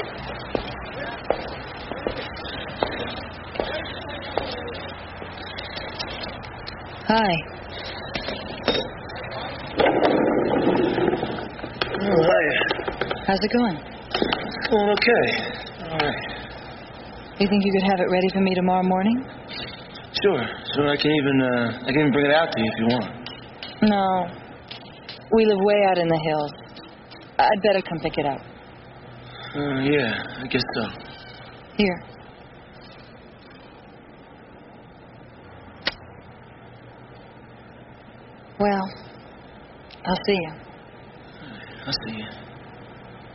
Hi. Oh, hi. How's it going? It's going okay. All right. You think you could have it ready for me tomorrow morning? Sure. I can even bring it out to you if you want. No. We live way out in the hills. I'd better come pick it up. Yeah, I guess so. Here. Well, I'll see you. I'll see you.